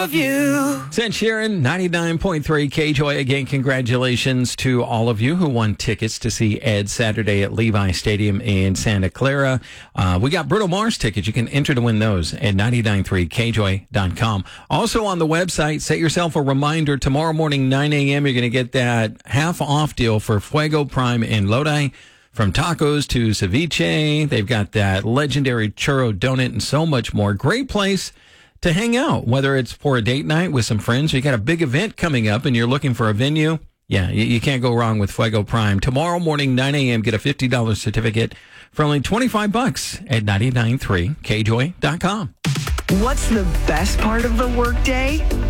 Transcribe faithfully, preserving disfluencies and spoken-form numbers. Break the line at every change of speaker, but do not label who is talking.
of you.
St. Sharon, ninety-nine point three K J O Y. Again, congratulations to all of you who won tickets to see Ed Saturday at Levi Stadium in Santa Clara. Uh, we got Bruno Mars tickets. You can enter to win those at nine nine three K J O Y dot com. Also on the website, set yourself a reminder. Tomorrow morning, nine a.m., you're going to get that half-off deal for Fuego Prime in Lodi. From tacos to ceviche, they've got that legendary churro donut and so much more. Great place to hang out, whether it's for a date night with some friends or you got a big event coming up and you're looking for a venue. Yeah, you, you can't go wrong with Fuego Prime. Tomorrow morning, nine a.m., get a fifty dollars certificate for only twenty-five bucks at nine nine three K J O Y dot com.
What's the best part of the workday?